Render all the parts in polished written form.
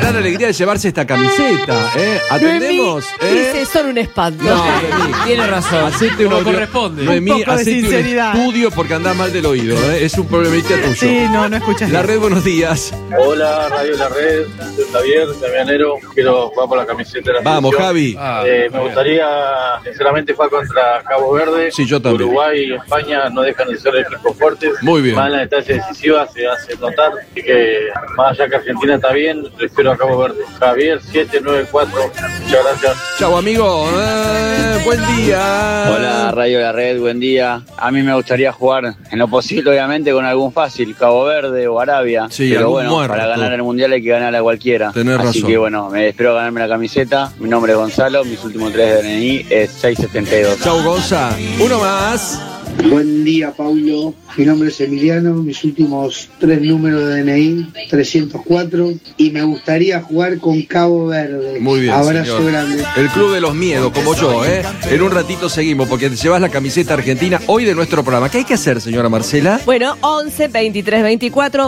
gran alegría de llevarse esta camiseta. ¿Atendemos? Dice, son un espanto. No, Noemí, tiene razón. Hacete Como un corresponde. Noemí, Un poco de hacete un sinceridad. estudio porque andás mal del oído. Es un problemita tuyo. Sí, no escuchas. La red, buenos días. Hola, Radio La Red, soy Javier, camionero, quiero jugar por la camiseta de la Vamos, selección. Javi. Me gustaría, sinceramente, jugar contra Cabo Verde. Sí, yo también. Uruguay y España no dejan de ser equipos fuertes. Muy bien. Más en las instancias decisivas se hace notar. Así que, más allá que Argentina está bien, prefiero a Cabo Verde. Javier 794, muchas gracias. Chau, amigo. Buen día. Hola, Radio La Red, buen día. A mí me gustaría jugar, en lo posible, obviamente, con algún fácil, Cabo Verde o Arabia. Sí, pero algún bueno, muerto. para ganar el Mundial hay que ganar a cualquiera. Tenés Así razón. que bueno, me espero ganarme la camiseta. Mi nombre es Gonzalo, mis últimos 3 DNI es 672. Chau, Gonza. Uno más. Buen día, Paulo. Mi nombre es Emiliano, mis últimos 3 números de DNI, 304, y me gustaría jugar con Cabo Verde. Muy bien, Abrazo señor. grande. El club de los miedos, como yo, ¿eh? En un ratito seguimos, porque te llevas la camiseta argentina hoy de nuestro programa. ¿Qué hay que hacer, señora Marcela? Bueno, 11 23 24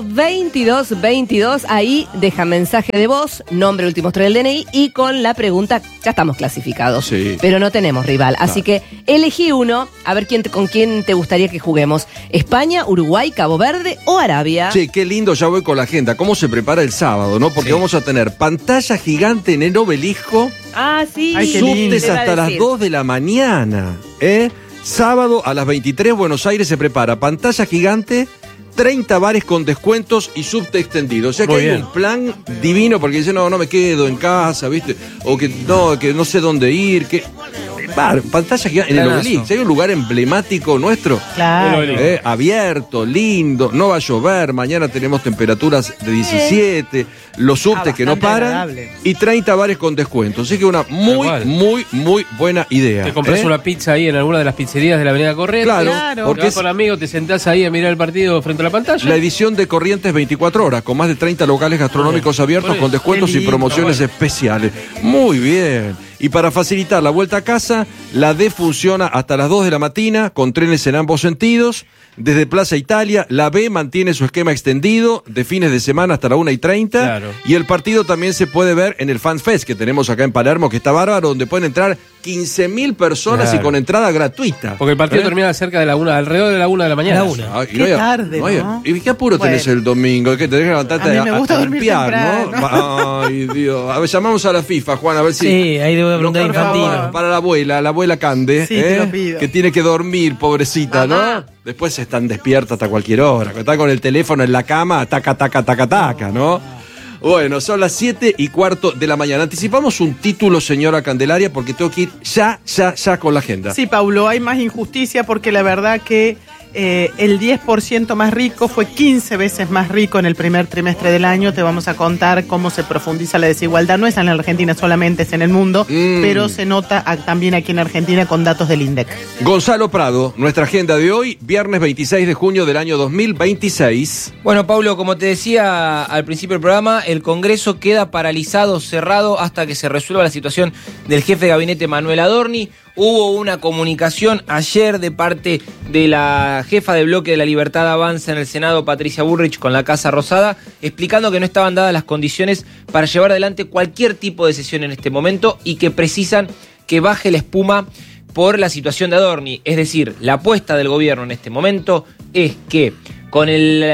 22 22. Ahí deja mensaje de voz, nombre, últimos 3 del DNI y con la pregunta, ya estamos clasificados. Sí. Pero no tenemos rival. Así que elegí uno, a ver con quién te gustaría que juguemos. España, Uruguay, Cabo Verde o Arabia. Che, qué lindo, ya voy con la agenda. ¿Cómo se prepara el sábado, no? Porque vamos a tener pantalla gigante en el Obelisco, Ah, sí. Ay, qué lindo. subtes Te iba a hasta las decir. 2 de la mañana, ¿eh? Sábado a las 23, Buenos Aires se prepara pantalla gigante, 30 bares con descuentos y subte extendido. O sea que Muy hay bien. un plan divino porque dice, no me quedo en casa, ¿viste? O que no sé dónde ir, que... Pantalla gigante en el Planazo. Obelisco. Hay un lugar emblemático nuestro. Claro. Abierto, lindo, no va a llover, mañana tenemos temperaturas de 17, los subtes que no bastante paran agradable. y 30 bares con descuento. Así que una muy, Tal cual. muy buena idea. Te compras ¿eh? una pizza ahí en alguna de las pizzerías de la Avenida Corrientes. Claro, Claro. porque Vas es con amigos, te sentás ahí a mirar el partido frente a la pantalla. la edición de Corrientes 24 horas, con más de 30 locales gastronómicos abiertos Por con eso. descuentos Qué y lindo, promociones bueno. especiales. Muy bien. Y para facilitar la vuelta a casa, la D funciona hasta las 2 de la mañana, con trenes en ambos sentidos. Desde Plaza Italia, la B mantiene su esquema extendido de fines de semana hasta la 1:30. Claro. Y el partido también se puede ver en el Fan Fest que tenemos acá en Palermo, que está bárbaro, donde pueden entrar 15.000 personas Claro. y con entrada gratuita. Porque el partido ¿Eh? termina cerca de la 1, alrededor de la 1 de la mañana. Ay, y Qué hay- tarde, hay- ¿no? ¿Y qué apuro Bueno. tenés el domingo? Que tenés que levantarte A mí me gusta dormir limpiar, temprano. ¿no? Ay, Dios. A ver, llamamos a la FIFA, Juan, a ver si... Sí, ahí debo preguntar a Por favor, Infantino. para la abuela Cande, Sí, te lo pido. que tiene que dormir, pobrecita, Mamá. ¿no? Después están despiertas hasta cualquier hora, que está con el teléfono en la cama, taca, ¿no? Bueno, son las 7:15 de la mañana. Anticipamos un título, señora Candelaria, porque tengo que ir ya con la agenda. Sí, Paulo, hay más injusticia porque la verdad que el 10% más rico fue 15 veces más rico en el primer trimestre del año. Te vamos a contar cómo se profundiza la desigualdad. No es en la Argentina solamente, es en el mundo, pero se nota también aquí en Argentina con datos del INDEC. Gonzalo Prado, nuestra agenda de hoy, viernes 26 de junio del año 2026. Bueno, Paulo, como te decía al principio del programa, el Congreso queda paralizado, cerrado, hasta que se resuelva la situación del jefe de gabinete Manuel Adorni. Hubo una comunicación ayer de parte de la jefa de bloque de la Libertad Avanza en el Senado, Patricia Bullrich, con la Casa Rosada, explicando que no estaban dadas las condiciones para llevar adelante cualquier tipo de sesión en este momento y que precisan que baje la espuma por la situación de Adorni. Es decir, la apuesta del gobierno en este momento es que con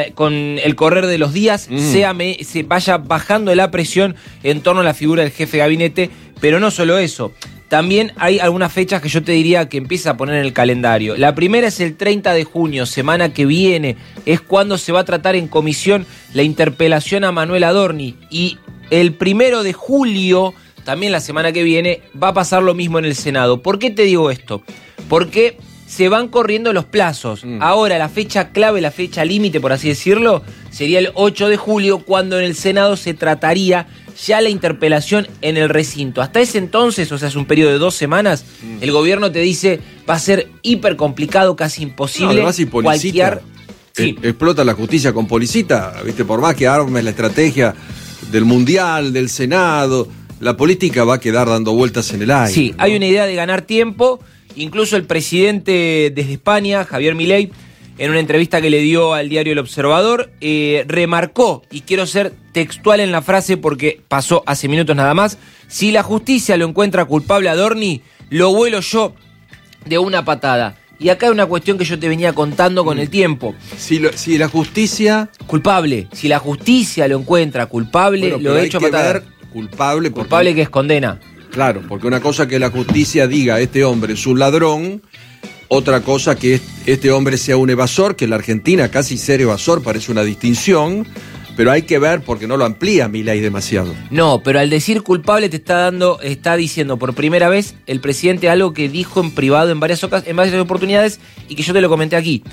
el correr de los días se vaya bajando la presión en torno a la figura del jefe de gabinete, pero no solo eso. También hay algunas fechas que yo te diría que empieza a poner en el calendario. La primera es el 30 de junio, semana que viene, es cuando se va a tratar en comisión la interpelación a Manuel Adorni. Y el 1 de julio, también la semana que viene, va a pasar lo mismo en el Senado. ¿Por qué te digo esto? Porque se van corriendo los plazos. Ahora la fecha clave, la fecha límite, por así decirlo, sería el 8 de julio, cuando en el Senado se trataría ya la interpelación en el recinto. Hasta ese entonces, o sea, es un periodo de 2 semanas, el gobierno te dice va a ser hiper complicado, casi imposible. Además, si Policita cualquier... Sí. explota la justicia con Policita, ¿viste? Por más que armes la estrategia del Mundial, del Senado, la política va a quedar dando vueltas en el aire. Sí, ¿no? hay una idea de ganar tiempo. Incluso el presidente desde España, Javier Milei, en una entrevista que le dio al diario El Observador, remarcó, y quiero ser textual en la frase porque pasó hace minutos nada más: si la justicia lo encuentra culpable a Adorni, lo vuelo yo de una patada. Y acá hay una cuestión que yo te venía contando con el tiempo. Si la justicia... Culpable. Si la justicia lo encuentra culpable, lo he hecho a patada. Culpable que es condena. Claro, porque una cosa que la justicia diga este hombre es un ladrón, otra cosa que este hombre sea un evasor, que en la Argentina casi ser evasor parece una distinción, pero hay que ver porque no lo amplía Milei demasiado. No, pero al decir culpable está diciendo por primera vez el presidente algo que dijo en privado en varias oportunidades y que yo te lo comenté aquí.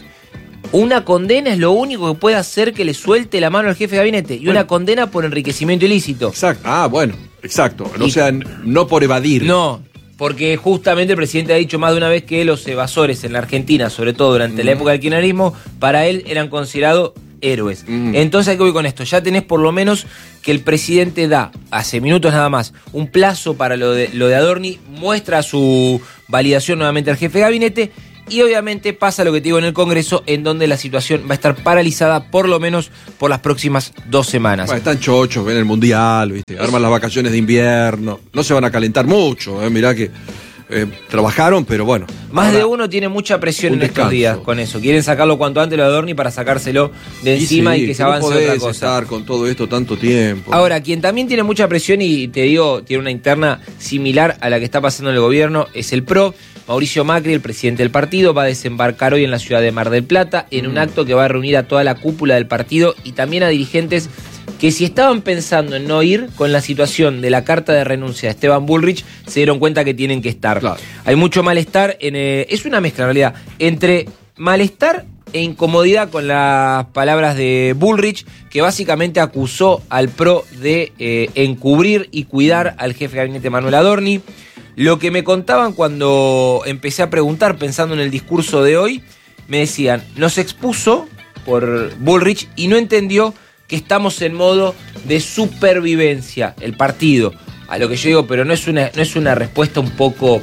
Una condena es lo único que puede hacer que le suelte la mano al jefe de gabinete. Y una condena por enriquecimiento ilícito. Exacto. Exacto. O sea, no por evadir. No, porque justamente el presidente ha dicho más de una vez que los evasores en la Argentina, sobre todo durante la época del kirchnerismo, para él eran considerados héroes. Entonces, ¿qué voy con esto? Ya tenés por lo menos que el presidente da, hace minutos nada más, un plazo para lo de Adorni, muestra su validación nuevamente al jefe de gabinete. Y obviamente pasa lo que te digo en el Congreso, en donde la situación va a estar paralizada por lo menos por las próximas 2 semanas. Bueno, están chochos, ven el Mundial, ¿viste? Arman las vacaciones de invierno, no se van a calentar mucho, mirá que trabajaron, pero bueno. Más de uno tiene mucha presión en estos días con eso. Quieren sacarlo cuanto antes lo de Adorni para sacárselo de encima y que se avance otra cosa. Estar con todo esto tanto tiempo. Ahora, quien también tiene mucha presión y te digo, tiene una interna similar a la que está pasando en el gobierno, es el PRO. Mauricio Macri, el presidente del partido, va a desembarcar hoy en la ciudad de Mar del Plata en un acto que va a reunir a toda la cúpula del partido y también a dirigentes que si estaban pensando en no ir con la situación de la carta de renuncia de Esteban Bullrich, se dieron cuenta que tienen que estar. Claro. Hay mucho malestar, es una mezcla en realidad, entre malestar e incomodidad con las palabras de Bullrich, que básicamente acusó al PRO de encubrir y cuidar al jefe de gabinete Manuel Adorni. Lo que me contaban cuando empecé a preguntar, pensando en el discurso de hoy, me decían, nos expuso por Bullrich y no entendió que estamos en modo de supervivencia, el partido. A lo que yo digo, pero no es una respuesta un poco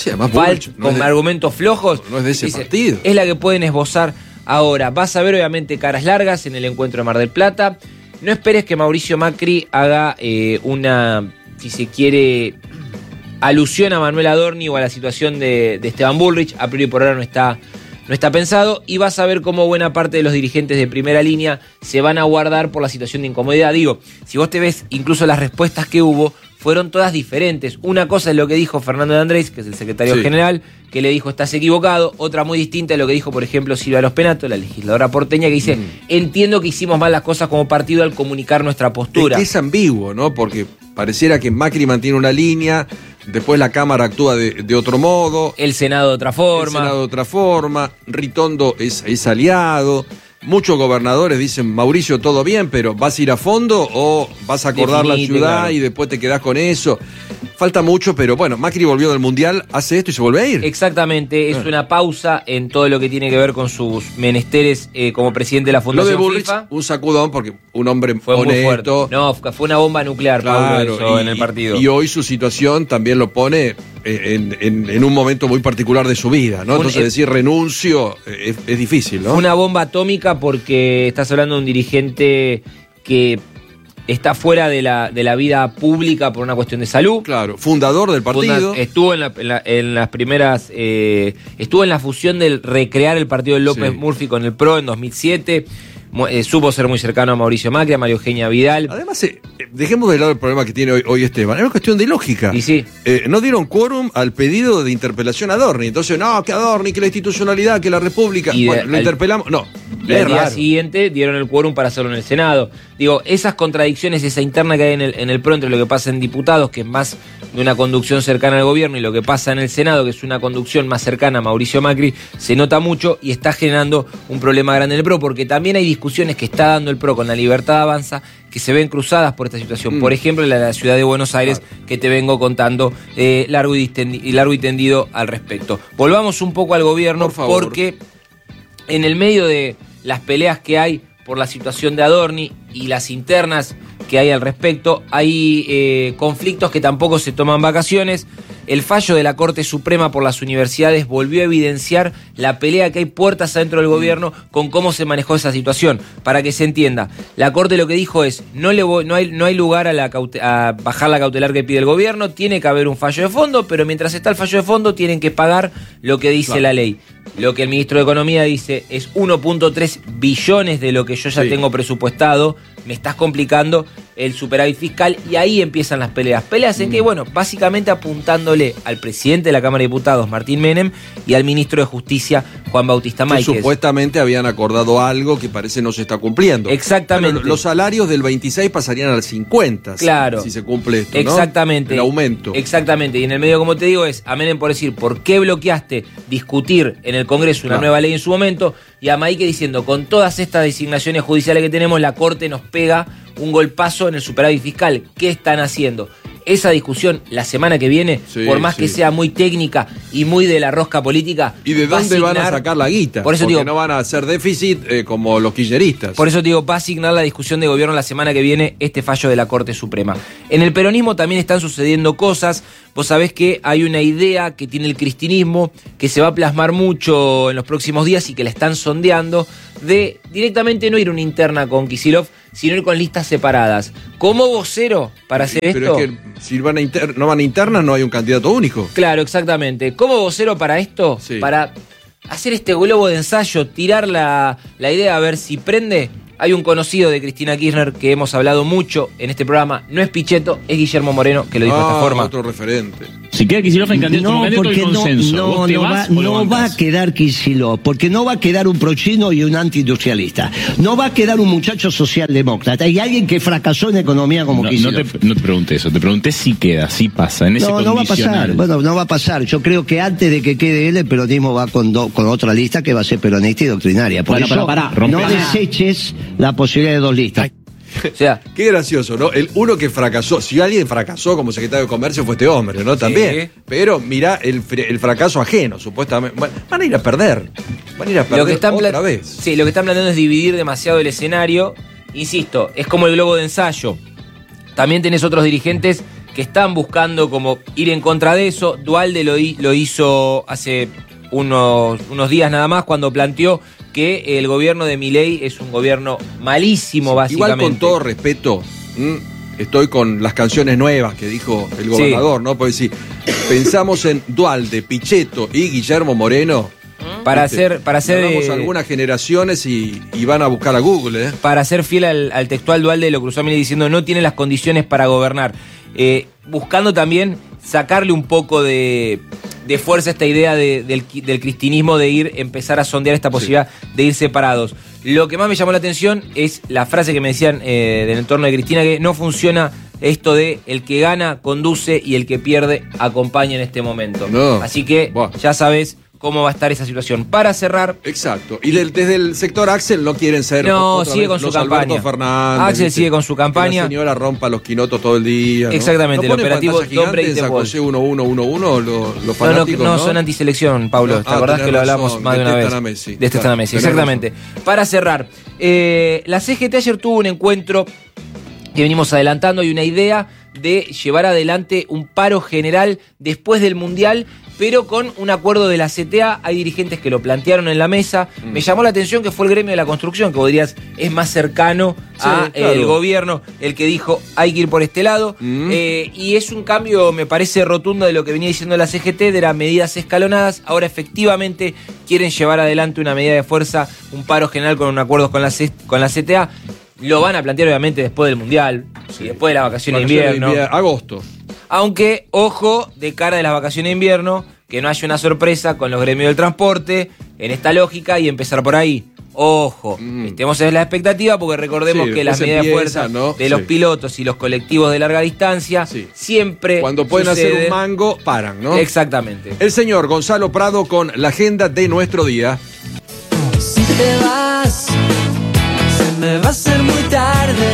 con argumentos flojos. No es de ese partido. Es la que pueden esbozar ahora. Vas a ver obviamente caras largas en el encuentro de Mar del Plata. No esperes que Mauricio Macri haga una, si se quiere, alusión a Manuel Adorni o a la situación de Esteban Bullrich. A priori por ahora no está pensado, y vas a ver cómo buena parte de los dirigentes de primera línea se van a guardar por la situación de incomodidad. Digo, si vos te ves, incluso las respuestas que hubo fueron todas diferentes. Una cosa es lo que dijo Fernando de Andrés, que es el secretario general, que le dijo estás equivocado. Otra muy distinta es lo que dijo, por ejemplo, Silvia Los Penato, la legisladora porteña, que dice entiendo que hicimos mal las cosas como partido al comunicar nuestra postura. Es ambiguo, ¿no? Porque pareciera que Macri mantiene una línea, después la Cámara actúa de otro modo. El Senado de otra forma. Ritondo es aliado. Muchos gobernadores dicen, Mauricio, todo bien, pero ¿vas a ir a fondo o vas a acordar la ciudad y después te quedás con eso? Falta mucho, pero bueno, Macri volvió del Mundial, hace esto y se vuelve a ir. Exactamente, es una pausa en todo lo que tiene que ver con sus menesteres como presidente de la Fundación Lo de Bullrich, FIFA. Un sacudón porque un hombre fue honesto. Muy fuerte. No, fue una bomba nuclear, claro, Pablo, en el partido. Y hoy su situación también lo pone en un momento muy particular de su vida, ¿no? Entonces decir renuncio es difícil, ¿no? Una bomba atómica porque estás hablando de un dirigente que está fuera de la vida pública por una cuestión de salud. Claro, fundador del partido. Estuvo en las primeras. Estuvo en la fusión del recrear el partido de López Murphy con el PRO en 2007. Supo ser muy cercano a Mauricio Macri, a María Eugenia Vidal. Además, dejemos de lado el problema que tiene hoy Esteban. Es una cuestión de lógica. Y sí. No dieron quórum al pedido de interpelación a Adorni. Entonces, no, que Adorni, que la institucionalidad, que la República. Y bueno, lo interpelamos. No. Y al día siguiente dieron el quórum para hacerlo en el Senado. Digo, esas contradicciones, esa interna que hay en el PRO entre lo que pasa en diputados, que es más de una conducción cercana al gobierno, y lo que pasa en el Senado, que es una conducción más cercana a Mauricio Macri, se nota mucho y está generando un problema grande en el PRO, porque también hay discusiones que está dando el PRO con la Libertad Avanza que se ven cruzadas por esta situación. Por ejemplo, la de la ciudad de Buenos Aires, que te vengo contando largo y tendido al respecto. Volvamos un poco al gobierno, porque en el medio de las peleas que hay por la situación de Adorni y las internas que hay al respecto, hay conflictos que tampoco se toman vacaciones. El fallo de la Corte Suprema por las universidades volvió a evidenciar la pelea que hay puertas adentro del gobierno con cómo se manejó esa situación. Para que se entienda, la Corte lo que dijo es, no hay lugar a bajar la cautelar que pide el gobierno, tiene que haber un fallo de fondo, pero mientras está el fallo de fondo tienen que pagar lo que dice la ley. Lo que el ministro de Economía dice es 1.3 billones de lo que yo ya tengo presupuestado, me estás complicando el superávit fiscal, y ahí empiezan las peleas. Peleas en que, bueno, básicamente apuntándole al presidente de la Cámara de Diputados, Martín Menem, y al ministro de Justicia, Juan Bautista Máquez. Que supuestamente habían acordado algo que parece no se está cumpliendo. Exactamente. Pero los salarios del 26 pasarían al 50. Claro. Si se cumple esto, ¿no? Exactamente. El aumento. Exactamente. Y en el medio, como te digo, es a Menem por decir, ¿por qué bloqueaste discutir en el Congreso una nueva ley en su momento? Y a Máquez diciendo, con todas estas designaciones judiciales que tenemos, la Corte nos pega un golpazo en el superávit fiscal. ¿Qué están haciendo? Esa discusión la semana que viene, por más que sea muy técnica y muy de la rosca política. ¿Y de dónde van a sacar la guita? Por eso porque digo, no van a hacer déficit como los kirchneristas. Por eso te digo, va a asignar la discusión de gobierno la semana que viene este fallo de la Corte Suprema. En el peronismo también están sucediendo cosas. Vos sabés que hay una idea que tiene el cristinismo que se va a plasmar mucho en los próximos días y que la están sondeando, de directamente no ir una interna con Kicillof, sino ir con listas separadas. Como vocero para hacer esto... Pero es que si no van a internas, no hay un candidato único. Claro, exactamente. Como vocero para esto, para hacer este globo de ensayo, tirar la idea a ver si prende. Hay un conocido de Cristina Kirchner que hemos hablado mucho en este programa, no es Pichetto, es Guillermo Moreno, que lo dijo de esta forma. Otro referente. Si queda Kicillof en candidato, hay consenso. No va a quedar Kicillof, porque no va a quedar un prochino y un antiindustrialista. No va a quedar un muchacho socialdemócrata y alguien que fracasó en economía como Kicillof. No te pregunté eso, te pregunté si queda, si pasa. En ese no va a pasar. Bueno, no va a pasar. Yo creo que antes de que quede él, el peronismo va con otra lista que va a ser peronista y doctrinaria. Por eso no deseches la posibilidad de dos listas. O sea, qué gracioso, ¿no? Uno que fracasó, si alguien fracasó como secretario de Comercio fue este hombre, ¿no? También. Pero mira el fracaso ajeno, supuestamente. Van a ir a perder. Van a ir a perder otra vez. Sí, lo que están planteando es dividir demasiado el escenario. Insisto, es como el globo de ensayo. También tenés otros dirigentes que están buscando como ir en contra de eso. Duhalde lo hizo hace unos días nada más, cuando planteó que el gobierno de Milei es un gobierno malísimo, básicamente. Igual, con todo respeto, estoy con las canciones nuevas que dijo el gobernador, ¿no? Porque si pensamos en Duhalde, Pichetto y Guillermo Moreno, para ser vamos algunas generaciones y van a buscar a Google, Para ser fiel al textual, Duhalde lo cruzó a Milei diciendo no tiene las condiciones para gobernar, buscando también sacarle un poco de fuerza esta idea del cristinismo de empezar a sondear esta posibilidad de ir separados. Lo que más me llamó la atención es la frase que me decían del entorno de Cristina, que no funciona esto de el que gana conduce y el que pierde acompaña en este momento. No. Así que ya sabes cómo va a estar esa situación. Para cerrar... Exacto. Y desde el sector Axel no quieren ser... No, sigue con su campaña. Axel sigue con su campaña. Que la señora rompa los quinotos todo el día, ¿no? Exactamente. ¿No el operativo Don Brady San José 1111 los fanáticos, no, son antiselección, Pablo. ¿Te acordás que lo hablamos más de una vez? Detestan a Messi. Exactamente. Para cerrar, la CGT ayer tuvo un encuentro que venimos adelantando y una idea de llevar adelante un paro general después del Mundial, pero con un acuerdo de la CTA. Hay dirigentes que lo plantearon en la mesa. Me llamó la atención que fue el gremio de la construcción, que vos dirías es más cercano el gobierno, el que dijo hay que ir por este lado. Y es un cambio, me parece, rotundo de lo que venía diciendo la CGT, de las medidas escalonadas. Ahora efectivamente quieren llevar adelante una medida de fuerza, un paro general con un acuerdo con la CTA. Lo van a plantear obviamente después del Mundial y después de las vacaciones de invierno. Agosto. Aunque, ojo, de cara de las vacaciones de invierno, que no haya una sorpresa con los gremios del transporte, en esta lógica, y empezar por ahí. Ojo, estemos en la expectativa, porque recordemos que las medidas de fuerza de los pilotos y los colectivos de larga distancia siempre cuando pueden hacer un mango, paran, ¿no? Exactamente. El señor Gonzalo Prado con la agenda de nuestro día. Si te vas, se me va a hacer muy tarde.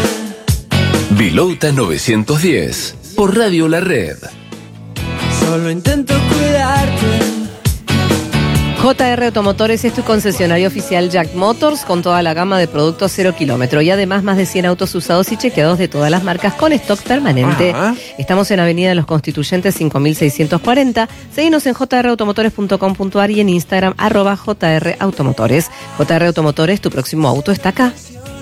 Vilota 910, por Radio La Red. Solo intento cuidarte, JR Automotores es tu concesionario oficial Jack Motors con toda la gama de productos 0 kilómetro y además más de 100 autos usados y chequeados de todas las marcas con stock permanente. Estamos en Avenida de los Constituyentes 5640. Seguinos en jrautomotores.com.ar y en Instagram @JRAutomotores. JR Automotores, tu próximo auto está acá.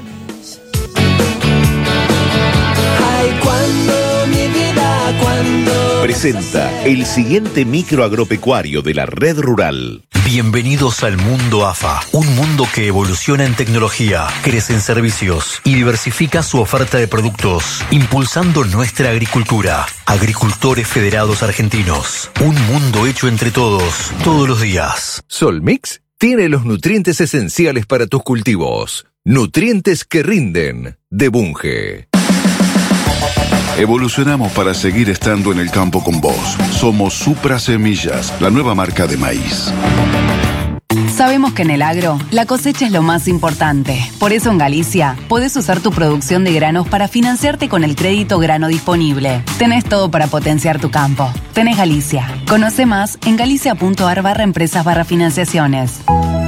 Presenta el siguiente micro agropecuario de la Red Rural. Bienvenidos al mundo AFA, un mundo que evoluciona en tecnología, crece en servicios y diversifica su oferta de productos, impulsando nuestra agricultura. Agricultores Federados Argentinos, un mundo hecho entre todos, todos los días. Solmix tiene los nutrientes esenciales para tus cultivos. Nutrientes que rinden, de Bunge. Evolucionamos para seguir estando en el campo con vos. Somos Supra Semillas, la nueva marca de maíz. Sabemos que en el agro, la cosecha es lo más importante. Por eso en Galicia, podés usar tu producción de granos para financiarte con el crédito grano disponible. Tenés todo para potenciar tu campo. Tenés Galicia. Conoce más en galicia.ar/empresas/financiaciones.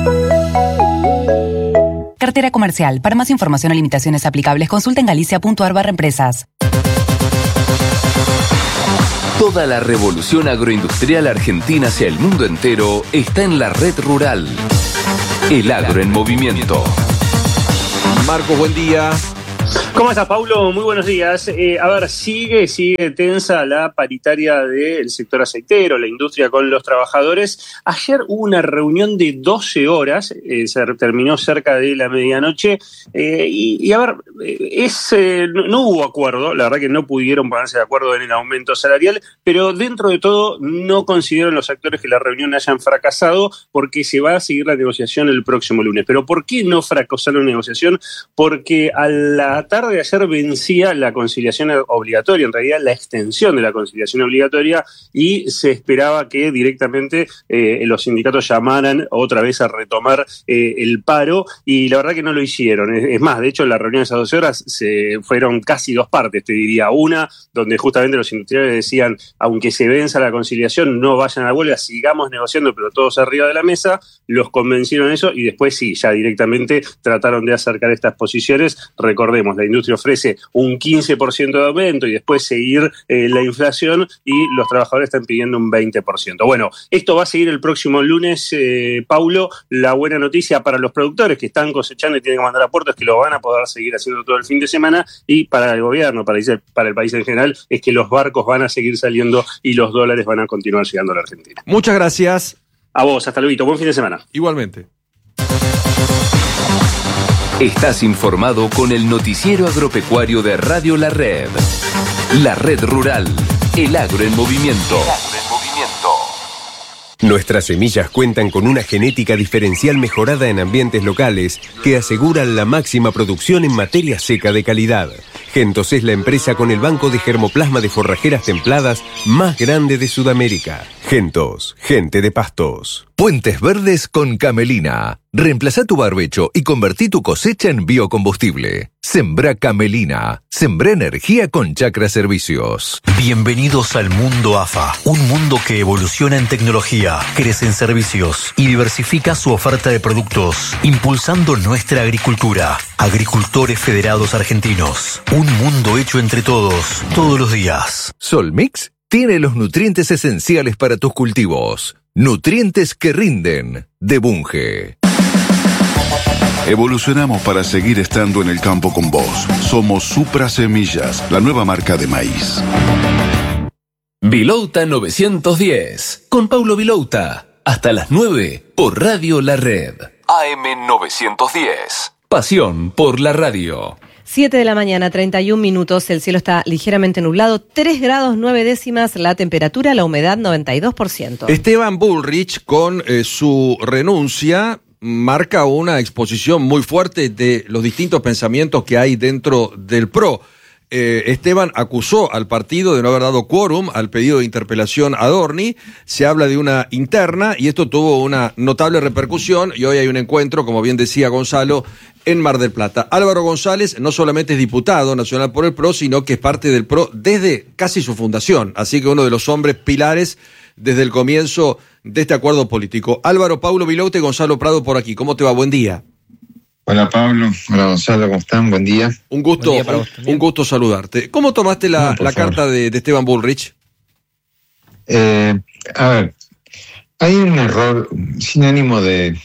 Cartera comercial. Para más información o limitaciones aplicables, consulta en galicia.ar/empresas. Toda la revolución agroindustrial argentina hacia el mundo entero está en la Red Rural. El agro en movimiento. Marcos, buen día. ¿Cómo estás, Paulo? Muy buenos días. Sigue tensa la paritaria del sector aceitero, la industria con los trabajadores. Ayer hubo una reunión de 12 horas, se terminó cerca de la medianoche, no hubo acuerdo, la verdad que no pudieron ponerse de acuerdo en el aumento salarial, pero dentro de todo no consideran los actores que la reunión hayan fracasado porque se va a seguir la negociación el próximo lunes. ¿Pero por qué no fracasó la negociación? Porque a la tarde de ayer vencía la conciliación obligatoria, en realidad la extensión de la conciliación obligatoria, y se esperaba que directamente los sindicatos llamaran otra vez a retomar el paro, y la verdad que no lo hicieron. Es más, de hecho, la reunión de esas 12 horas se fueron casi dos partes, te diría. Una, donde justamente los industriales decían, aunque se venza la conciliación, no vayan a huelga, sigamos negociando, pero todos arriba de la mesa. Los convencieron eso, y después sí, ya directamente trataron de acercar estas posiciones. Recordemos, la industria ofrece un 15% de aumento y después seguir la inflación, y los trabajadores están pidiendo un 20%. Bueno, esto va a seguir el próximo lunes, Paulo. La buena noticia para los productores que están cosechando y tienen que mandar a puerto es que lo van a poder seguir haciendo todo el fin de semana, y para el gobierno, para el país en general, es que los barcos van a seguir saliendo y los dólares van a continuar llegando a la Argentina. Muchas gracias. A vos, hasta luego. Buen fin de semana. Igualmente. Estás informado con el noticiero agropecuario de Radio La Red. La Red Rural. El agro en movimiento. Nuestras semillas cuentan con una genética diferencial mejorada en ambientes locales que aseguran la máxima producción en materia seca de calidad. Gentos es la empresa con el banco de germoplasma de forrajeras templadas más grande de Sudamérica. Gentos, gente de pastos. Puentes verdes con Camelina. Reemplazá tu barbecho y convertí tu cosecha en biocombustible. Sembrá Camelina. Sembrá energía con Chacra Servicios. Bienvenidos al mundo AFA, un mundo que evoluciona en tecnología, crece en servicios y diversifica su oferta de productos, impulsando nuestra agricultura. Agricultores Federados Argentinos, un mundo hecho entre todos, todos los días. Solmix tiene los nutrientes esenciales para tus cultivos. Nutrientes que rinden, de Bunge. Evolucionamos para seguir estando en el campo con vos. Somos Supra Semillas, la nueva marca de maíz. Vilouta 910, con Paulo Vilouta, hasta las 9 por Radio La Red. AM 910, pasión por la radio. 7 de la mañana, 31 minutos, el cielo está ligeramente nublado, 3 grados 9 décimas la temperatura, la humedad 92%. Esteban Bullrich, con su renuncia, marca una exposición muy fuerte de los distintos pensamientos que hay dentro del PRO. Esteban acusó al partido de no haber dado quórum al pedido de interpelación a Adorni. Se habla de una interna y esto tuvo una notable repercusión y hoy hay un encuentro, como bien decía Gonzalo, en Mar del Plata. Álvaro González no solamente es diputado nacional por el PRO, sino que es parte del PRO desde casi su fundación, así que uno de los hombres pilares desde el comienzo de este acuerdo político. Álvaro, Paulo Vilouta y Gonzalo Prado por aquí. ¿Cómo te va? Buen día. Hola Pablo, hola Gonzalo, ¿cómo están? Buen día. Un gusto saludarte. ¿Cómo tomaste la carta de Esteban Bullrich? A ver, hay un error, sin ánimo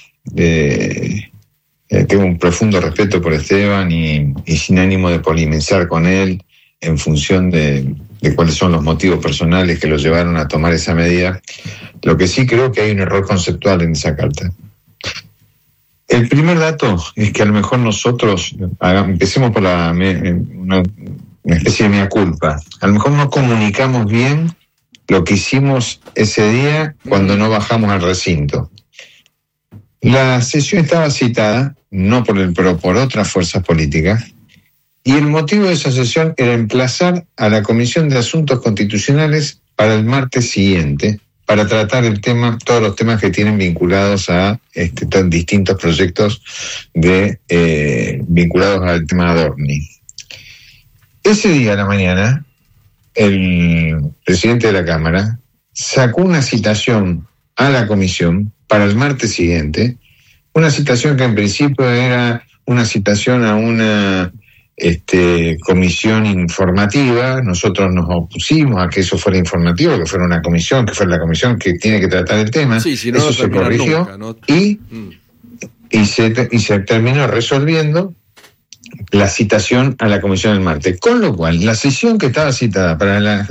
tengo un profundo respeto por Esteban y sin ánimo de polemizar con él en función de cuáles son los motivos personales que lo llevaron a tomar esa medida. Lo que sí creo que hay un error conceptual en esa carta. El primer dato es que a lo mejor nosotros, empecemos por una especie de mea culpa, a lo mejor no comunicamos bien lo que hicimos ese día cuando no bajamos al recinto. La sesión estaba citada, no por el PRO, por otras fuerzas políticas, y el motivo de esa sesión era emplazar a la Comisión de Asuntos Constitucionales para el martes siguiente, para tratar todos los temas que tienen vinculados a distintos proyectos vinculados al tema Adorni. Ese día a la mañana, el presidente de la Cámara sacó una citación a la comisión para el martes siguiente, una citación que en principio era una citación a una comisión informativa. Nosotros nos opusimos a que eso fuera informativo, que fuera una comisión, que fuera la comisión que tiene que tratar el tema. Sí, si no, eso se corrigió nunca, ¿no? y se terminó resolviendo la citación a la comisión del martes. Con lo cual, la sesión que estaba citada para